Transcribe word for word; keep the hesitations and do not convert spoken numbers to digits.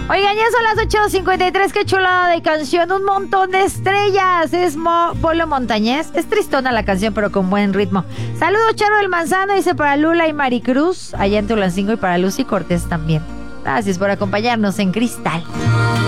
Oigan, ya son las ocho cincuenta y tres, qué chulada de canción, un montón de estrellas. Es Mo, Polo Montañés. Es tristona la canción, pero con buen ritmo. Saludos, Charo del Manzano, dice para Lula y Maricruz, allá en Tulancingo, y para Lucy Cortés también. Gracias por acompañarnos en Cristal.